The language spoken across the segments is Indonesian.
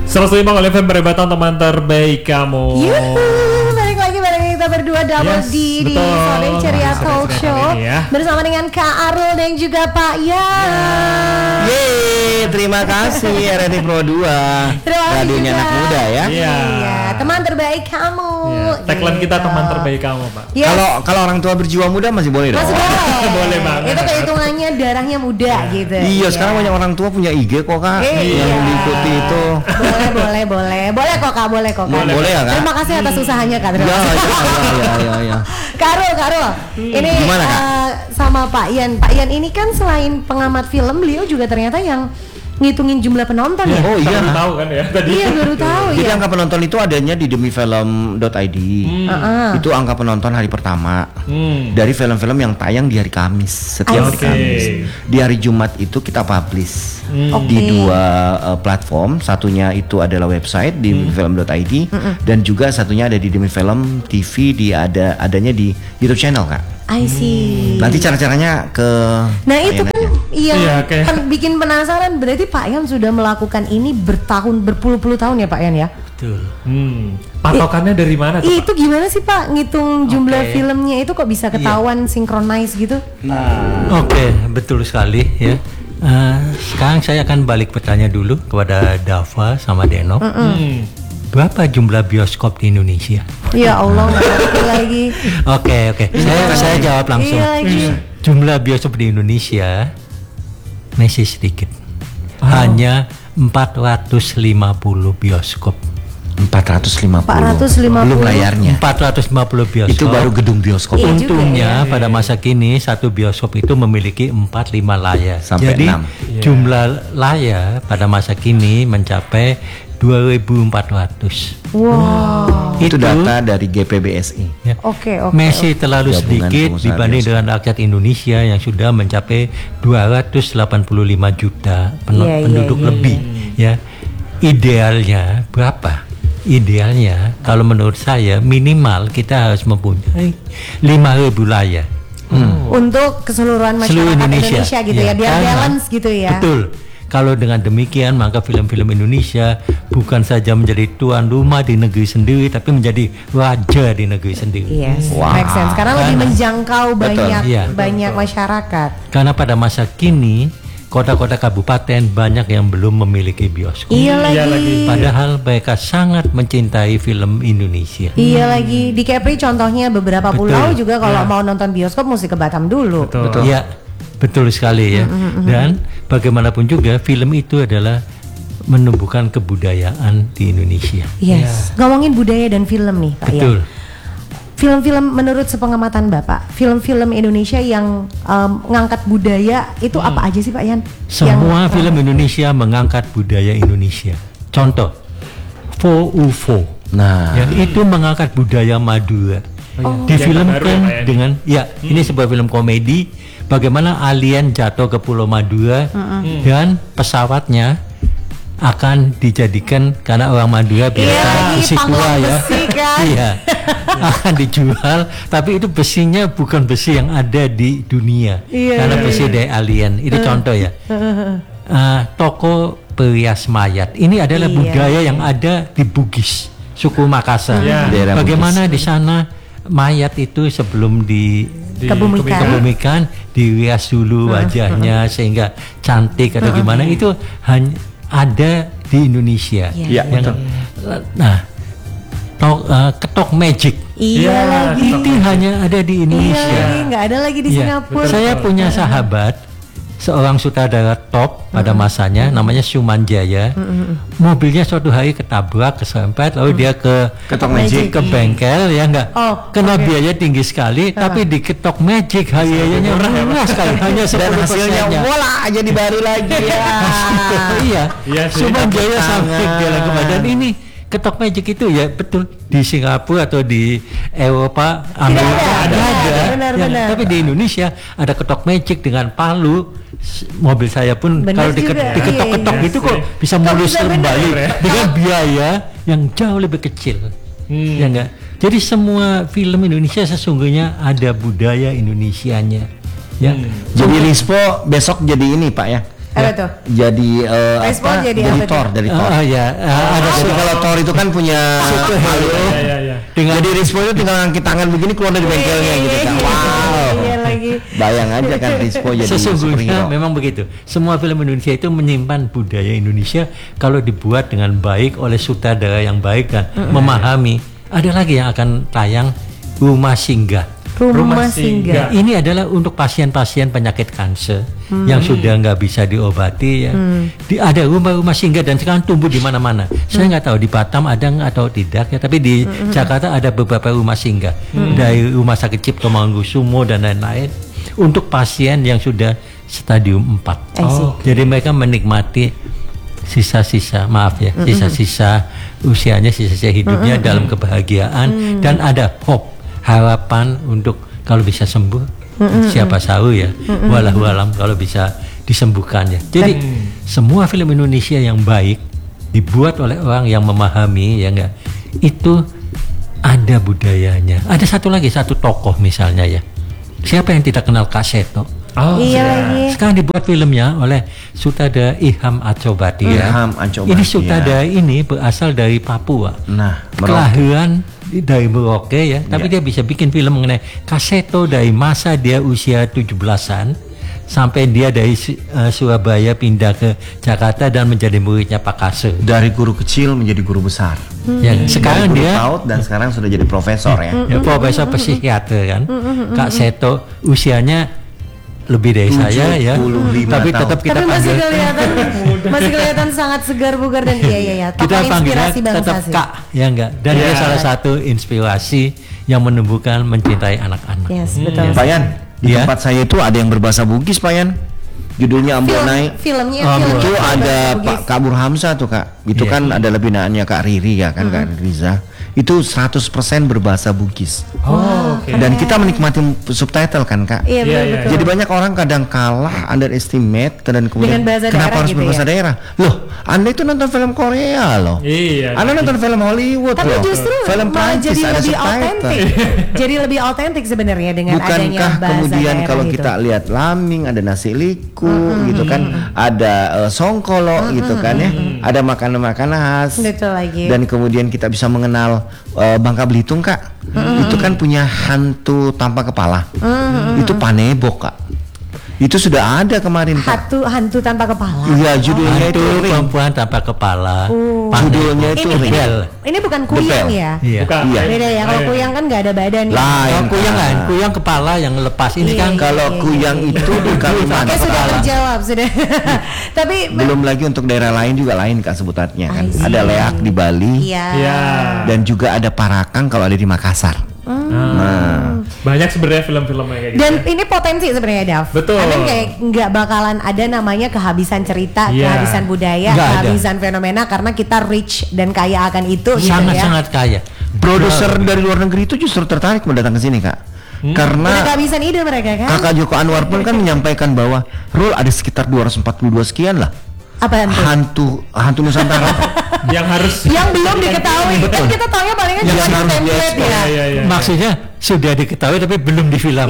105 FM Peribatan, teman terbaik kamu. Yuhu, balik lagi bareng kita berdua double D di Sore Ceria Talk Show bersama dengan Kak Arul dan juga Pak Yan. Yeay, terima kasih RRI Pro 2. Radionya anak muda ya. Iya, teman terbaik kamu. Tagline kita teman terbaik kamu, Pak. Kalau orang tua berjiwa muda masih boleh dong. Masih boleh. Boleh banget. Itu kehitungannya darahnya muda gitu. Iya, sekarang banyak orang tua punya IG kok, Kak. Yang diikuti itu. Boleh kok Kak, boleh kok Kak. Boleh ya, Kak? Terima kasih atas usahanya Kak. Ya. Karul, ini gimana, Kak? Sama Pak Yan. Pak Yan ini kan selain pengamat film, beliau juga ternyata yang ngitungin jumlah penonton ya. Oh iya, baru tahu kan ya tadi. Iya, baru tahu ya. Jadi angka penonton itu adanya di demifilm.id. Itu angka penonton hari pertama dari film-film yang tayang di hari Kamis, setiap hari Kamis. Di hari Jumat itu kita publish di dua platform. Satunya itu adalah website di demifilm.id dan juga satunya ada di Demifilm TV, adanya di YouTube channel, Kak. I see. Nanti cara-caranya ke Nah itu kan okay. kan bikin penasaran. Berarti Pak Yan sudah melakukan ini berpuluh-puluh tahun ya Pak Yan ya? Betul. Patokannya dari mana tuh, Itu Pak? gimana sih Pak ngitung jumlah filmnya itu kok bisa ketahuan synchronize gitu? Oke, betul sekali ya. Sekarang saya akan balik bertanya dulu kepada Dava sama Denok. Berapa jumlah bioskop di Indonesia? Ya Allah, nggak ngerti lagi. Oke. Saya jawab langsung. Iya lagi. Jumlah bioskop di Indonesia masih sedikit. Hanya 450 bioskop. 450. Belum layarnya. 450 bioskop. Itu baru gedung bioskop. Untungnya pada masa kini satu bioskop itu memiliki 4-5 layar. Sampai Jadi 6. jumlah layar pada masa kini mencapai 2.400. Wow. Itu data dari GPBSI. Ya. Oke. Masih terlalu Gabungan sedikit pengusaha dibanding bioskop. dengan rakyat Indonesia yang sudah mencapai 285 juta penduduk lebih. Ya, idealnya berapa? Idealnya kalau menurut saya minimal kita harus mempunyai 5.000 layar. Untuk keseluruhan masyarakat Seluruh Indonesia gitu ya, biar Karena- balance gitu ya. Betul. Kalau dengan demikian maka film-film Indonesia bukan saja menjadi tuan rumah di negeri sendiri, tapi menjadi raja di negeri sendiri. Yes, Wow. make sense. Karena lebih menjangkau Iya. banyak masyarakat. Karena pada masa kini kota-kota kabupaten banyak yang belum memiliki bioskop. Iya lagi. Padahal mereka sangat mencintai film Indonesia. Iya lagi. Di Kepri contohnya beberapa Betul. pulau juga kalau mau nonton bioskop mesti ke Batam dulu. Betul. Ya, betul sekali ya. Dan bagaimanapun juga film itu adalah menumbuhkan kebudayaan di Indonesia. Yes. Ngomongin budaya dan film nih Pak Yan. Betul. Film-film menurut sepengamatan Bapak, film-film Indonesia yang ngangkat budaya itu apa aja sih Pak Yan? Semua film Indonesia mengangkat budaya Indonesia. Contoh, UFO. Nah, Ya, itu mengangkat budaya Madura. Difilmkan dengan ini sebuah film komedi bagaimana alien jatuh ke Pulau Madura dan pesawatnya akan dijadikan karena orang Madura biasa besi tua ya. Kan? Iya. Akan dijual, tapi itu besinya bukan besi yang ada di dunia. Karena besi dari alien. Itu contoh ya. Toko perias mayat. Ini adalah budaya yang ada di Bugis, suku Makassar. Daerah Bagaimana di sana mayat itu sebelum dikebumikan dirias dulu wajahnya sehingga cantik atau gimana, itu hanya ada di Indonesia. Iya, betul. Nah, ketok magic Iya lagi. itu hanya ada di Indonesia. Iya lagi, nggak ada lagi di Iya. Singapura. Saya punya sahabat, seorang sutradara top pada masanya, namanya Suman Jaya. Mobilnya suatu hari ketabrak, keserempet, lalu dia ke Ketok magic. ke bengkel ya enggak. Kena biaya tinggi sekali, tapi di ketok magic harganya murah sekali, hanya 10%. dan hasilnya bola jadi baru lagi ya. Iya. Iya sih. Suman Jaya sampai tangan. dia lagu badan ini. Ketok magic itu ya betul di Singapura atau di Eropa, Amerika ada. Benar. Tapi di Indonesia ada ketok magic dengan palu. Mobil saya pun Benar kalau juga. diketok-ketok Iya. itu kok bisa mulus bisa benar, kembali ya? dengan biaya yang jauh lebih kecil. Ya enggak? Jadi semua film Indonesia sesungguhnya ada budaya Indonesianya. Ya. Jadi Rispo besok jadi ini Pak ya. Apa tuh? Jadi Rispo apa? jadi Jadi apa Thor, tuh? dari Thor. Oh ya, ada Jadi kalau Thor itu kan punya Iya. Jadi Rispo itu tinggal ngangkit tangan begini keluar dari bengkelnya gitu kan. Wow. Iya lagi. Bayang aja kan Rispo jadi sesungguhnya superhero. memang begitu. Semua film Indonesia itu menyimpan budaya Indonesia kalau dibuat dengan baik oleh sutradara yang baik dan memahami. Ada lagi yang akan tayang Rumah Singgah. Rumah Singgah. Ini adalah untuk pasien-pasien penyakit kanker yang sudah nggak bisa diobati ya. Ada rumah-rumah singgah dan sekarang tumbuh di mana-mana. Saya nggak tahu di Batam ada nggak atau tidak ya, tapi di Jakarta ada beberapa rumah singgah dari Rumah Sakit Cipto Mangunkusumo dan lain-lain untuk pasien yang sudah stadium 4. Jadi mereka menikmati sisa-sisa usianya, sisa-sisa hidupnya dalam kebahagiaan dan ada hope. Harapan untuk kalau bisa sembuh, siapa tahu ya, walau alam kalau bisa disembuhkan ya. Jadi semua film Indonesia yang baik dibuat oleh orang yang memahami ya enggak, itu ada budayanya. Ada satu tokoh misalnya ya. Siapa yang tidak kenal Kak Seto? Iya. Sekarang dibuat filmnya oleh sutradara Ilham Acobati ya. Ini sutradara ini berasal dari Papua. Nah, kelahiran dari Merauke ya, tapi dia bisa bikin film mengenai Kak Seto dari masa dia usia 17-an sampai dia dari Surabaya pindah ke Jakarta dan menjadi muridnya Pak Kase. Dari guru kecil menjadi guru besar. Ya, sekarang dari guru dia PAUD dan sekarang sudah jadi profesor ya. Profesor psikiater kan. Kak Seto usianya lebih dari saya ya, tapi tetap kita masih panggil kelihatan sangat segar bugar dan iya. Kita panggilnya tetap sih. Kak ya enggak, dan dia salah satu inspirasi yang menumbuhkan mencintai anak-anak. Yes, betul. Pak Yan, di tempat saya itu ada yang berbahasa Bugis Pak Yan. Judulnya Ambonai. Filmnya itu ada Pak Kabur Hamzah tuh Kak. Itu kan adalah binaannya Kak Riri ya kan, Kak Riza. Itu 100% berbahasa Bugis. Dan kita menikmati subtitle kan Kak. Iya, betul. Jadi banyak orang kadang kalah underestimate dan kemudian kenapa harus berbahasa daerah? Loh, Anda itu nonton film Korea loh. Iya. Anda nonton film Hollywood tapi loh. justru Film Prancis jadi ada lebih subtitle. autentik. Jadi lebih autentik sebenarnya dengan adanya Bukankah bahasa kemudian daerah kalau gitu. kita lihat Laming ada nasi liku gitu kan, ada songkolo gitu kan ya, ada makanan-makanan khas. Betul lagi. Dan kemudian kita bisa mengenal Bangka Belitung Kak, itu kan punya hantu tanpa kepala, itu Panebo Kak. Itu sudah ada kemarin Kak. Hantu tanpa kepala. Iya, judulnya itu Ring. Perempuan tanpa kepala. Judulnya itu Ring. Ini bukan kuyang ya? Iya. Bukan. Iya. Beda ya, kalau kuyang kan nggak ada badan. Lain. Kuyang kepala yang lepas ini Iya, kan. Kalau kuyang itu di Kalimantan. Oke, sudah terjawab sudah. Tapi Belum lagi untuk daerah lain juga lain Kak sebutannya kan. I see. Ada Leak di Bali. Iya. Dan juga ada Parakang kalau ada di Makassar. Nah, banyak sebenarnya film-filmnya kayak gitu. Dan ini potensi sebenarnya Dav. Betul. Karena kayak nggak bakalan ada namanya kehabisan cerita, kehabisan budaya, Nggak kehabisan fenomena karena kita rich dan kaya akan itu gitu ya. Sangat-sangat kaya. produser dari luar negeri itu justru tertarik mendatang ke sini Kak. Karena udah kehabisan ide mereka kan. Kakak Joko Anwar pun kan menyampaikan bahwa Rul ada sekitar 242 sekian lah Apa itu? hantu Nusantara. yang belum diketahui. Kan kita taunya palingan Yang cuma harus template ya. Maksudnya sudah diketahui tapi belum di film.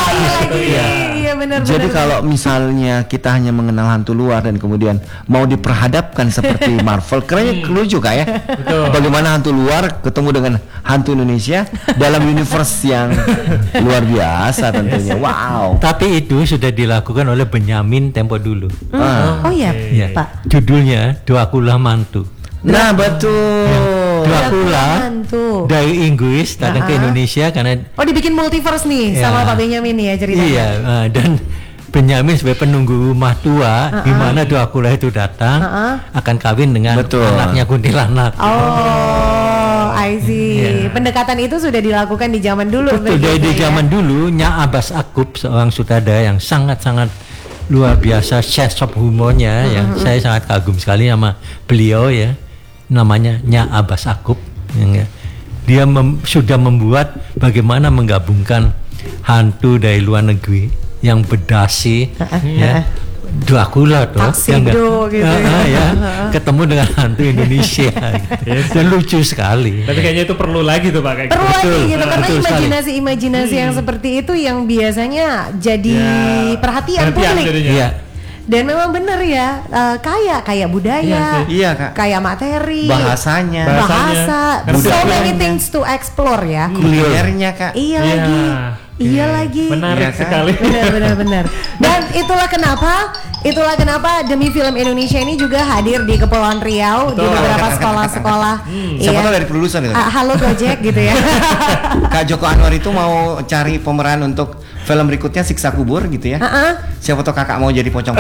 Iya benar. Jadi kalau misalnya kita hanya mengenal hantu luar dan kemudian mau diperhadapkan seperti Marvel, kerennya lucu Kak ya. Bagaimana hantu luar ketemu dengan hantu Indonesia dalam universe yang luar biasa tentunya. Wow. Tapi itu sudah dilakukan oleh Benyamin tempo dulu. Oh iya, Ya. Pak. Judulnya Dracula Mantu. Nah betul. Dracula Mantu. dari Inggris datang ke Indonesia karena Oh dibikin multiverse nih Ya. sama Pak Benyamin ya ceritanya. iya dan Benyamin sebagai penunggu rumah tua di mana Dracula itu datang akan kawin dengan anaknya kuntilanak. Oh, I see. Pendekatan itu sudah dilakukan di zaman dulu. Betul, di zaman dulu Nya Abbas Akub seorang sutradara yang sangat-sangat luar biasa, sense of humornya yang saya sangat kagum sekali sama beliau ya, namanya Nya Abbas Akub ya. Dia sudah membuat bagaimana menggabungkan hantu dari luar negeri yang berdasi ya, Dracula tuh Tuxedo gitu ya, ketemu dengan hantu Indonesia gitu. Dan lucu sekali. Tapi kayaknya itu perlu lagi tuh Pak kayak perlu gitu. lagi gitu karena betul sekali. imajinasi yang seperti itu yang biasanya jadi perhatian publik. jadinya. Iya. Dan memang bener ya, kaya budaya, iya Kak, kaya materi, bahasanya, bahasa, so many things to explore ya. kulinernya Kak. Iya lagi. Menarik sekali. Benar. Dan itulah kenapa demi film Indonesia ini juga hadir di Kepulauan Riau di beberapa sekolah-sekolah. Siapa tahu dari kelulusan itu. Halo Gojek gitu ya. Kak Joko Anwar itu mau cari pemeran untuk film berikutnya Siksa Kubur gitu ya. Siapa tahu kakak mau jadi pocong.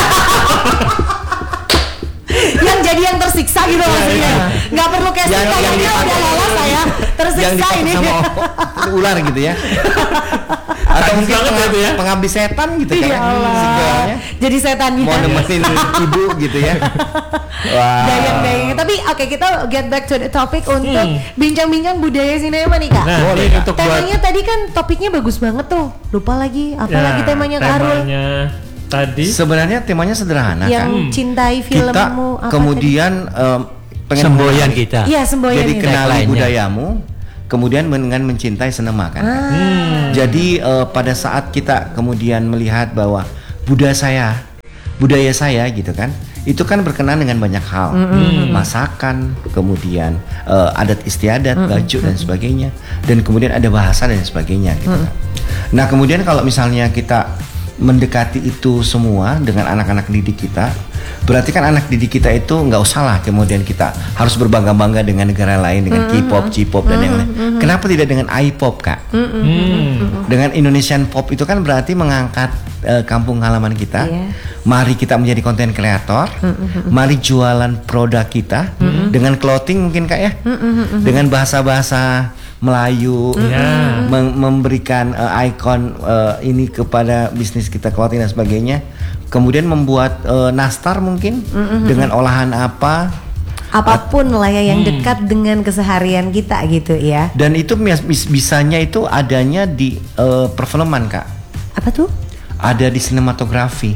Yang jadi yang tersiksa gitu maksudnya. Nggak perlu casting kayaknya udah lolos saya tersiksa ini. Yang sama ular gitu ya. Atau mungkin pengabdi setan gitu kan. Ya Allah. Jadi setannya. Mau nemenin ibu gitu ya. Wah. Dayang-dayangnya. Tapi oke, kita get back to the topic untuk bincang-bincang budaya sinema nih Kak. Nah, boleh untuk temanya tadi kan topiknya bagus banget tuh. Lupa lagi lagi temanya Kak Arul. Temanya tadi sebenarnya temanya sederhana yang kan. cintai filmmu Kita kemudian pengen semboyan kita. Iya, semboyan. Jadi itu. kenali budayamu, kemudian dengan mencintai sinema kan. Jadi pada saat kita kemudian melihat bahwa budaya saya gitu kan, itu kan berkenan dengan banyak hal, masakan, kemudian adat istiadat, baju dan sebagainya, dan kemudian ada bahasa dan sebagainya gitu kan. Nah kemudian kalau misalnya kita mendekati itu semua dengan anak-anak didik kita, berarti kan anak didik kita itu nggak usah lah kemudian kita harus berbangga-bangga dengan negara lain, dengan K-pop, J-pop dan yang lain. Kenapa tidak dengan I-pop Kak? Dengan Indonesian pop itu kan berarti mengangkat kampung halaman kita. Mari kita menjadi konten kreator, mari jualan produk kita dengan clothing mungkin Kak ya, dengan bahasa-bahasa Melayu, memberikan ikon ini kepada bisnis kita, clothing dan sebagainya. Kemudian membuat nastar mungkin dengan olahan apapun lah ya yang dekat dengan keseharian kita gitu ya. Dan itu bisanya itu adanya di perfilman Kak. Apa tuh? Ada di sinematografi.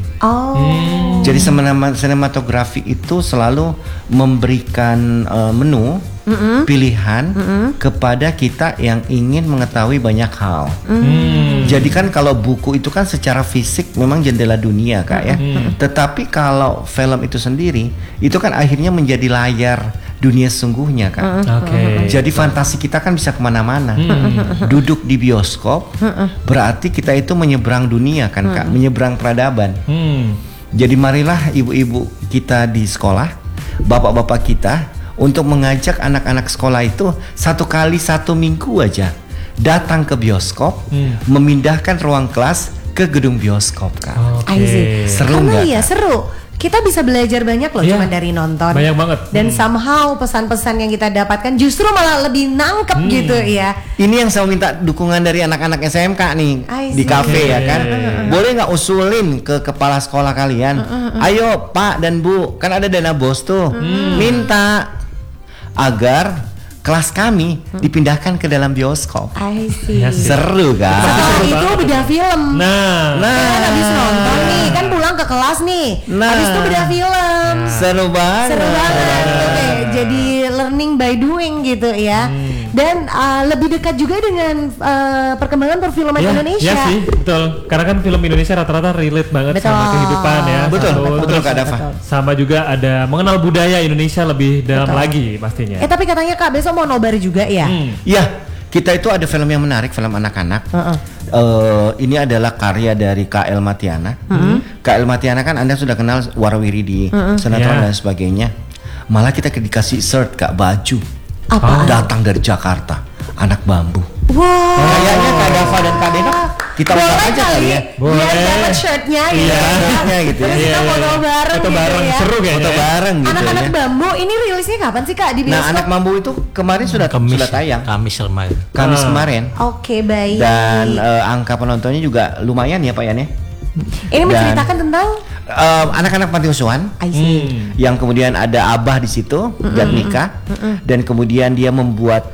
Jadi sinematografi itu selalu memberikan menu pilihan kepada kita yang ingin mengetahui banyak hal. Jadi kan kalau buku itu kan secara fisik memang jendela dunia Kak ya. Tetapi kalau film itu sendiri itu kan akhirnya menjadi layar dunia sesungguhnya Kak. Jadi fantasi kita kan bisa kemana-mana. Duduk di bioskop berarti kita itu menyeberang dunia kan Kak, menyeberang peradaban. Jadi marilah ibu-ibu kita di sekolah, bapak-bapak kita untuk mengajak anak-anak sekolah itu 1 kali 1 minggu aja datang ke bioskop, memindahkan ruang kelas ke gedung bioskop Kak. Seru nggak? Iya seru. Kita bisa belajar banyak loh cuma dari nonton. Banyak banget. Dan somehow pesan-pesan yang kita dapatkan justru malah lebih nangkep gitu ya. Ini yang saya minta dukungan dari anak-anak SMK nih di kafe ya kan. Boleh nggak usulin ke kepala sekolah kalian? Ayo Pak dan Bu, kan ada dana bos tuh. Minta agar kelas kami dipindahkan ke dalam bioskop. Seru kan? Setelah itu bedah film. Nah, habis nonton nih kan pulang ke kelas nih. Habis itu bedah film. Seru banget. Oke, jadi learning by doing gitu ya. Dan lebih dekat juga dengan perkembangan perfilman Indonesia. Iya sih, betul. Karena kan film Indonesia rata-rata relate banget sama kehidupan ya. Betul Kak Dava. Sama juga ada mengenal budaya Indonesia lebih dalam lagi pastinya. Tapi katanya Kak besok mau nobar juga ya? Iya, kita itu ada film yang menarik, film anak-anak. Ini adalah karya dari KL Matiana. KL Matiana kan Anda sudah kenal warawiri di sinetron dan sebagainya. Malah kita dikasih shirt Kak, baju. Datang dari Jakarta, Anak Bambu. Kayaknya Kak Dava dan Kak Dena kita undang aja kali ya. Biar dapat shirtnya gitu. Gitu ya. Kita foto bareng gitu ya. Seru kayaknya. Foto bareng gitu. Anak-anak Bambu ini rilisnya kapan sih Kak di bioskop? Nah, Anak Bambu itu kemarin sudah tayang. Kamis kemarin. Oke, baik. Dan angka penontonnya juga lumayan ya Pak Yan ya. Ini menceritakan tentang anak-anak panti asuhan yang kemudian ada abah di situ Jatmika dan kemudian dia membuat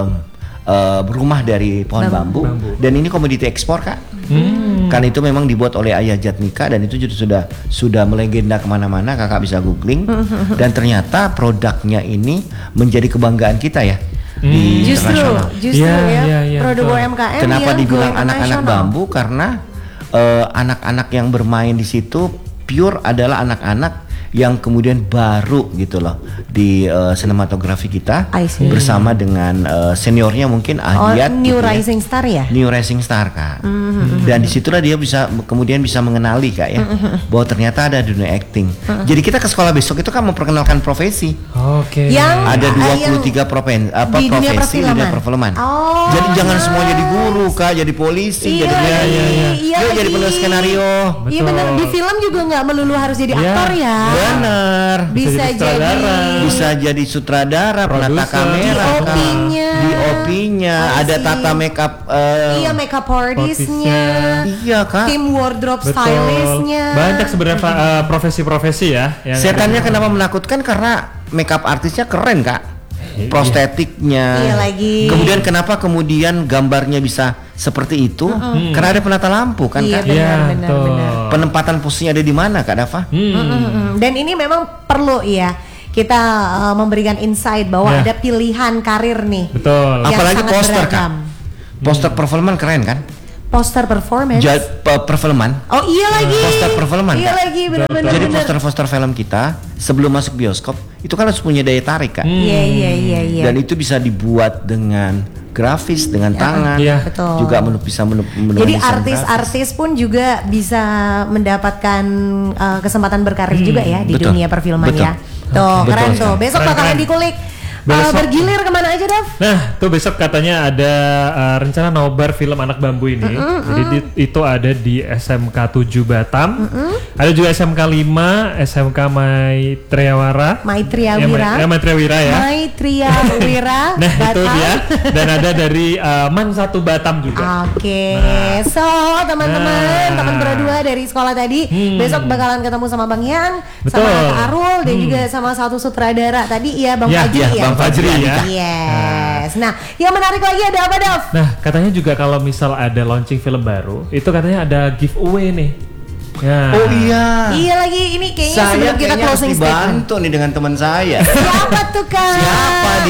rumah dari pohon bambu dan ini komoditi ekspor Kak. Kan itu memang dibuat oleh ayah Jatmika dan itu sudah melegenda kemana-mana, Kakak bisa googling dan ternyata produknya ini menjadi kebanggaan kita ya. Justru ya, produk UMKM. Kenapa dibilang anak-anak bambu? Karena anak-anak yang bermain di situ pure adalah anak-anak yang kemudian baru gitu loh di sinematografi kita bersama dengan seniornya mungkin Ahdiat New gitu Rising Star ya? New Rising Star Kak. Dan disitulah dia kemudian bisa mengenali Kak ya bahwa ternyata ada dunia acting. Jadi kita ke sekolah besok itu kan memperkenalkan profesi. Yang ada 23 profesi di dunia perfilman. Jadi jangan semua jadi guru Kak, jadi polisi, jadi penulis skenario. Iya benar, di film juga nggak melulu harus jadi aktor ya. Benar. Bisa jadi sutradara, penata kamera, DOP-nya, ada tata makeup. Iya, makeup artist-nya. Iya Kak. Tim wardrobe stylist-nya. Banyak sebenarnya profesi-profesi ya. Setannya kenapa menakutkan karena makeup artisnya keren Kak. Prostetiknya. Iya lagi. Kemudian kenapa gambarnya bisa seperti itu? Karena ada penata lampu kan Kak. Benar. Penempatan posisinya ada di mana Kak Dava? Dan ini memang perlu ya kita memberikan insight bahwa ada pilihan karir nih. Betul. Apalagi poster Kak. Poster perfilman keren kan? Poster performance. Perfilman. Oh iya lagi. Poster perfilman. Iya lagi benar-benar. Jadi poster-poster film kita sebelum masuk bioskop itu kan harus punya daya tarik Kak. Iya. Dan itu bisa dibuat dengan grafis, dengan tangan. Betul. Juga bisa jadi artis-artis pun juga bisa mendapatkan kesempatan berkarir juga ya di dunia perfilman ya. Tuh keren tuh. Besok bakalan dikulik. Bergilir kemana aja Dav? Nah tuh besok katanya ada rencana nobar film Anak Bambu ini. Jadi itu ada di SMK 7 Batam. Ada juga SMK 5, SMK Maitriawira. Maitriawira ya. Maitriawira. Nah Batam. Itu dia. Dan ada dari MAN 1 Batam juga. Oke. So teman-teman, teman berdua dari sekolah tadi besok bakalan ketemu sama Bang Yan, sama Kak Arul dan juga sama satu sutradara tadi ya Bang Fajri ya. Bang Fajri ya. Yes. Nah, yang menarik lagi ada apa, Dav? Nah, katanya juga kalau misal ada launching film baru, itu katanya ada giveaway nih. Ya. Oh iya. Iya lagi, ini kayaknya sebelum kita closing statement. Dibantu nih dengan teman saya. Siapa tuh Kak? Siapa